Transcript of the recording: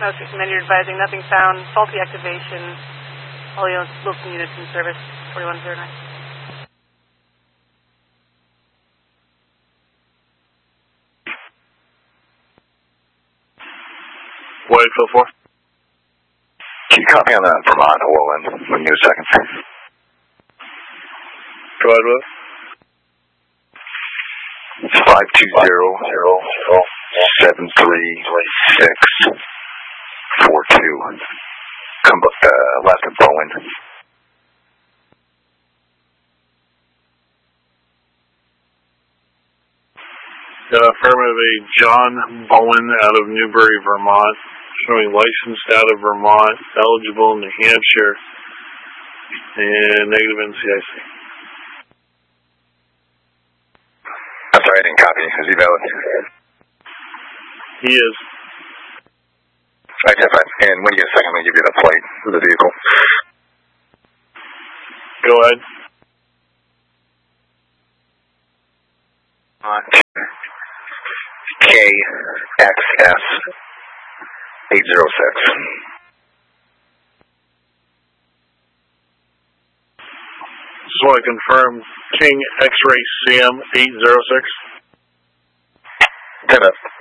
No, 6 Commander, you're advising nothing found, faulty activation, all Wilson units in service, 4109. Wait, Phil 4. Can you copy on that Vermont Orland when you a second? Go ahead, Will. 520-733642. Left of Bowen. Affirmative, a John Bowen out of Newbury, Vermont, showing licensed out of Vermont, eligible in New Hampshire, and negative NCIC. I'm sorry, I didn't copy. Is he valid? He is. Okay, fine. And when you get a second, I'm going to give you the plate of the vehicle. Go ahead. KXS 806. Just want to confirm, King X-Ray Sam 806. Pivot.